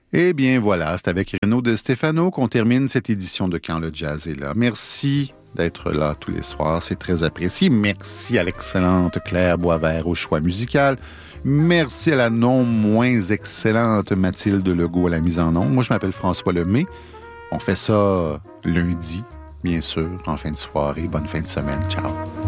Eh bien voilà, c'est avec Renaud de Stefano qu'on termine cette édition de Quand le jazz est là. Merci d'être là tous les soirs, c'est très apprécié. Merci à l'excellente Claire Boisvert au choix musical. Merci à la non moins excellente Mathilde Legault à la mise en onde. Moi, je m'appelle François Lemay. On fait ça lundi, bien sûr, en fin de soirée. Bonne fin de semaine. Ciao.